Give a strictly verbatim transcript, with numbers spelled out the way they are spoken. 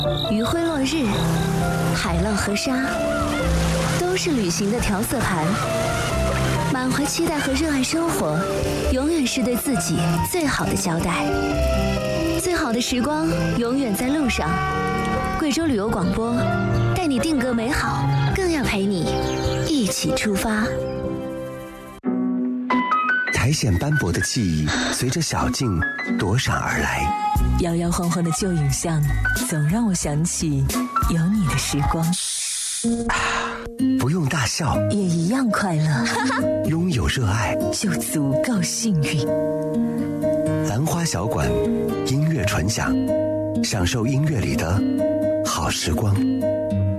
余晖落日，海浪和沙，都是旅行的调色盘。满怀期待和热爱生活，永远是对自己最好的交代。最好的时光永远在路上。贵州旅游广播，带你定格美好，更要陪你一起出发。 苔藓斑驳的记忆随着小径躲闪而来， 摇摇晃晃的旧影像总让我想起有你的时光。 啊，不用大笑也一样快乐， 拥有热爱就足够幸运。 兰花小馆，音乐纯享，享受音乐里的好时光。